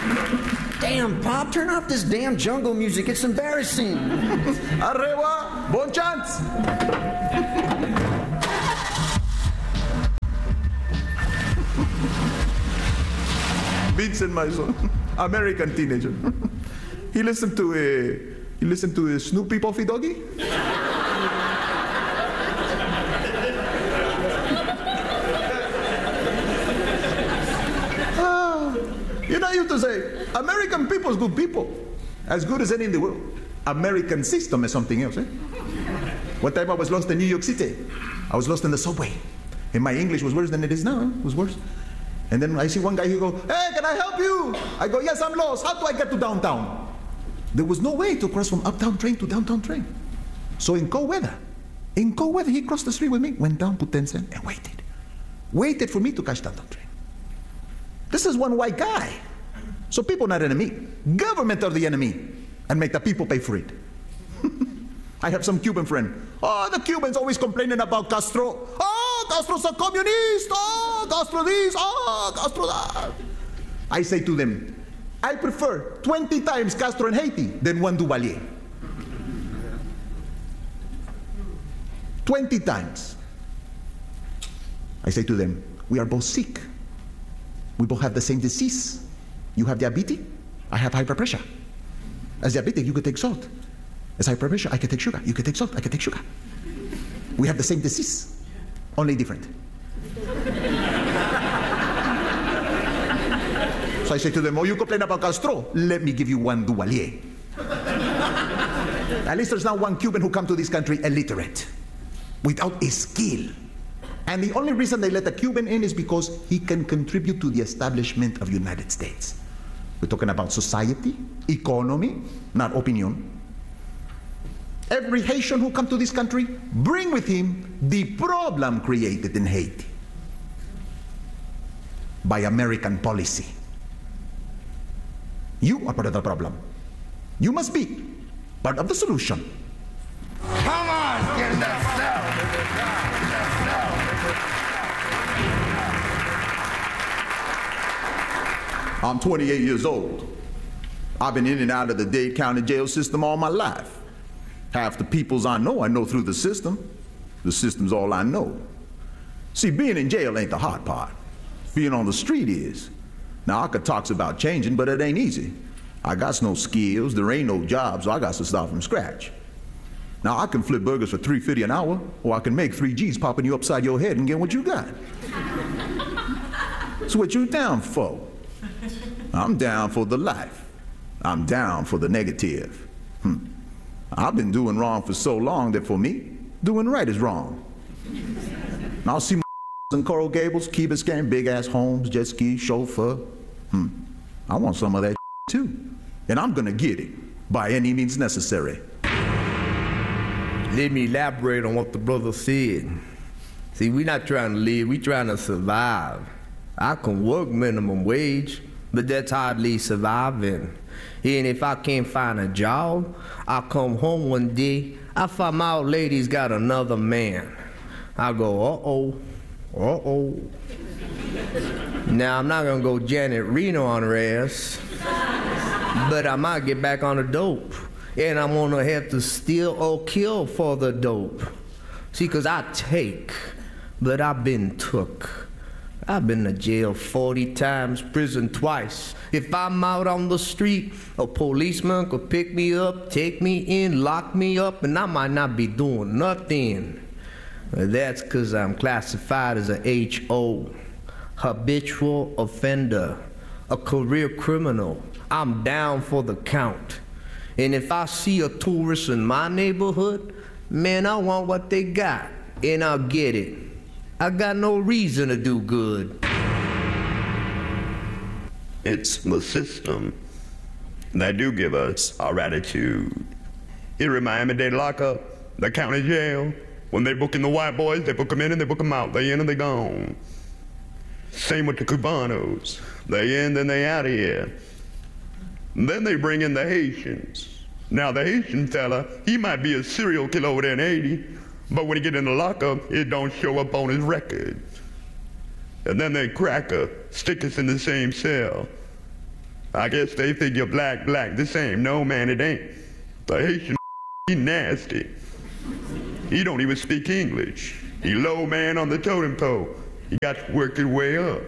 Damn, Pop, turn off this damn jungle music. It's embarrassing. Arriba, bon chance. Vincent, my son, American teenager. He listened to Snoopy Puffy Doggy. I used to say, American people is good people, as good as any in the world. American system is something else. One time I was lost in New York City. I was lost in the subway, and my English was worse than it is now. It was worse. And then I see one guy who goes, "Hey, can I help you?" I go, "Yes, I'm lost. How do I get to downtown?" There was no way to cross from uptown train to downtown train. So in cold weather, he crossed the street with me, went down, put 10 cents, and waited for me to catch downtown train. This is one white guy. So people not enemy. Government are the enemy, and make the people pay for it. I have some Cuban friend. Oh, the Cubans always complaining about Castro. Oh, Castro's a communist. Oh, Castro this. Oh, Castro that. I say to them, I prefer 20 times Castro in Haiti than one Duvalier. 20 times. I say to them, we are both sick. We both have the same disease. You have diabetes, I have hyperpressure. As diabetic, you could take salt. As hyperpressure, I can take sugar. You can take salt, I can take sugar. We have the same disease, only different. So I say to them, oh, you complain about Castro? Let me give you one Duvalier. At least there's not one Cuban who come to this country illiterate, without a skill. And the only reason they let a Cuban in is because he can contribute to the establishment of the United States. We're talking about society, economy, not opinion. Every Haitian who comes to this country bring with him the problem created in Haiti by American policy. You are part of the problem. You must be part of the solution. Come on, get that stuff. I'm 28 years old. I've been in and out of the Dade County jail system all my life. Half the peoples I know through the system. The system's all I know. See, being in jail ain't the hard part. Being on the street is. Now, I could talk about changing, but it ain't easy. I got no skills, there ain't no jobs, so I got to start from scratch. Now, I can flip burgers for $3.50 an hour, or I can make 3 G's popping you upside your head and get what you got. So what you down for? I'm down for the life. I'm down for the negative. I've been doing wrong for so long that for me, doing right is wrong. Now I'll see my in Coral Gables, Key Biscayne, big ass homes, jet ski, chauffeur. I want some of that too. And I'm gonna get it by any means necessary. Let me elaborate on what the brother said. See, we're not trying to live, we're trying to survive. I can work minimum wage, but that's hardly surviving. And if I can't find a job, I come home one day, I find my old lady's got another man. I go, uh-oh. Now, I'm not gonna go Janet Reno on her ass, but I might get back on the dope. And I'm gonna have to steal or kill for the dope. See, 'cause I take, but I've been took. I've been to jail 40 times, prison twice. If I'm out on the street, a policeman could pick me up, take me in, lock me up, and I might not be doing nothing. That's 'cause I'm classified as a HO, habitual offender, a career criminal. I'm down for the count. And if I see a tourist in my neighborhood, man, I want what they got, and I'll get it. I got no reason to do good. It's the system that do give us our attitude. It reminds me they lock up the county jail. When they book in the white boys, they book them in and they book them out. They in and they gone. Same with the Cubanos. They in, then they out of here. And then they bring in the Haitians. Now the Haitian fella, he might be a serial killer over there in Haiti, but when he get in the lockup, it don't show up on his record. And then they crack us, stick us in the same cell. I guess they figure black the same. No, man, it ain't. The Haitian, he nasty. He don't even speak English. He low man on the totem pole. He got to work his way up.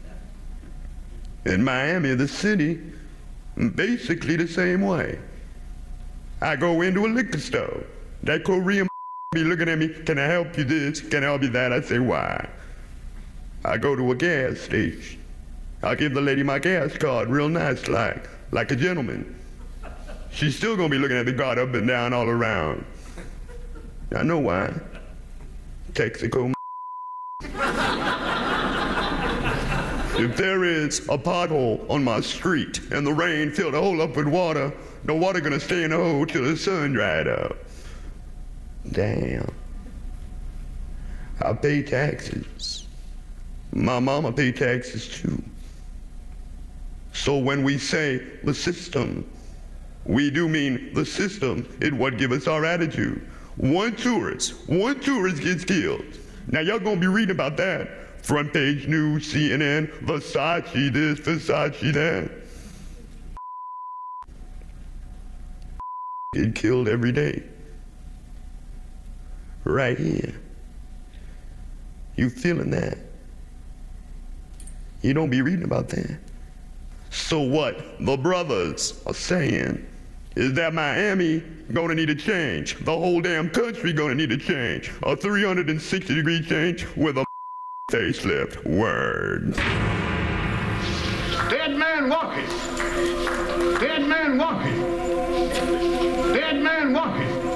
In Miami, the city, basically the same way. I go into a liquor store. That Korean be looking at me, can I help you this? Can I help you that? I say, why? I go to a gas station. I give the lady my gas card real nice like a gentleman. She's still gonna be looking at the card up and down all around. I know why. Texaco. If there is a pothole on my street and the rain filled the hole up with water, the water gonna stay in the hole till the sun dried up. Damn. I pay taxes. My mama pay taxes too. So when we say the system, we do mean the system is what gives us our attitude. One tourist gets killed. Now y'all gonna be reading about that. Front page news, CNN, Versace this, Versace that. Get killed every day. Right here. You feeling that? You don't be reading about that. So what the brothers are saying is that Miami gonna need a change. The whole damn country gonna need a change. A 360-degree change with a facelift. Word. Dead man walking. Dead man walking. Dead man walking.